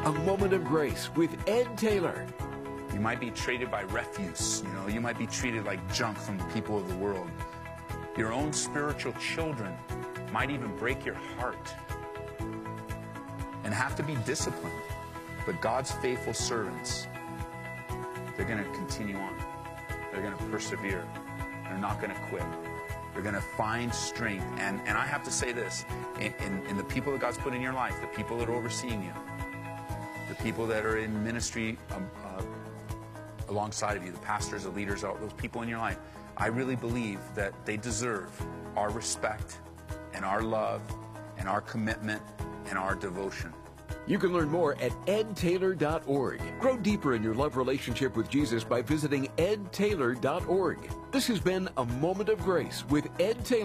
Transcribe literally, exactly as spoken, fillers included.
A Moment of Grace with Ed Taylor. You might be treated by refuse. You know, you might be treated like junk from the people of the world. Your own spiritual children might even break your heart and have to be disciplined. But God's faithful servants, they're going to continue on. They're going to persevere. They're not going to quit. They're going to find strength. And, and I have to say this, in, in, in the people that God's put in your life, the people that are overseeing you, the people that are in ministry um, uh, alongside of you, the pastors, the leaders, all those people in your life, I really believe that they deserve our respect and our love and our commitment and our devotion. You can learn more at ed taylor dot org. Grow deeper in your love relationship with Jesus by visiting ed taylor dot org. This has been A Moment of Grace with Ed Taylor.